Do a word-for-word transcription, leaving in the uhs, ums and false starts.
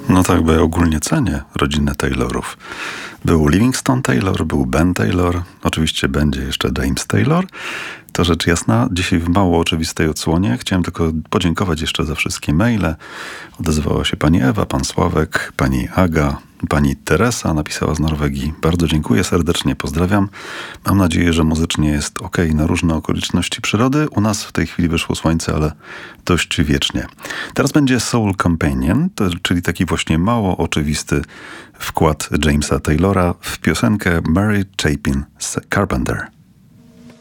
No tak, bo ja ogólnie cenię rodzinę Taylorów. Był Livingston Taylor, był Ben Taylor, oczywiście będzie jeszcze James Taylor. To rzecz jasna. Dzisiaj w mało oczywistej odsłonie chciałem tylko podziękować jeszcze za wszystkie maile. Odezwała się pani Ewa, pan Sławek, pani Aga, pani Teresa napisała z Norwegii. Bardzo dziękuję serdecznie, pozdrawiam. Mam nadzieję, że muzycznie jest ok na różne okoliczności przyrody. U nas w tej chwili wyszło słońce, ale dość wiecznie. Teraz będzie Soul Companion, to, czyli taki właśnie mało oczywisty wkład Jamesa Taylora w piosenkę Mary Chapin Carpenter.